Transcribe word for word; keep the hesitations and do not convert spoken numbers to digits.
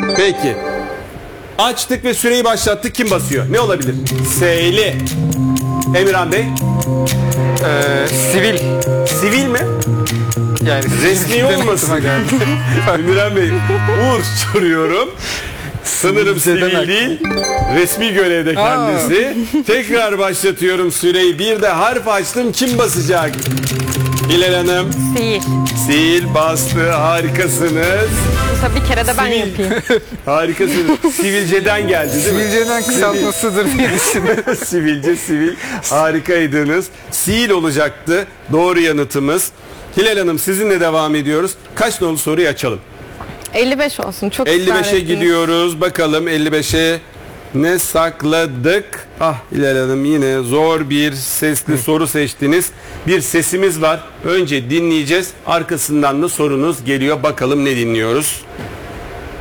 Peki. Açtık ve süreyi başlattık. Kim basıyor? Ne olabilir? S'li. Emirhan Bey. Ee, sivil. Sivil mi? Yani Resmi olmasın. Emirhan Bey. Uğur soruyorum. Sanırım sivil değil. Resmi görevde kendisi. Tekrar başlatıyorum süreyi. Bir de harf açtım. Kim basacak? Hilal Hanım. Sihir. Sil bastı. Harikasınız. Mesela bir kere de ben Sivil. yapayım. Harikasınız. Sivilceden geldi değil mi? Sivilceden kısaltmasıdır diye düşünüyorum. Sivilce, sivil. Harikaydınız. Sil olacaktı. Doğru yanıtımız. Hilal Hanım sizinle devam ediyoruz. Kaç nolu soruyu açalım? elli beş olsun. Çok elli ısrar beşe ettiniz. gidiyoruz. Bakalım elli beşe ne sakladık? Ah Hilal Hanım yine zor bir sesli soru seçtiniz. Bir sesimiz var. Önce dinleyeceğiz. Arkasından da sorunuz geliyor. Bakalım ne dinliyoruz?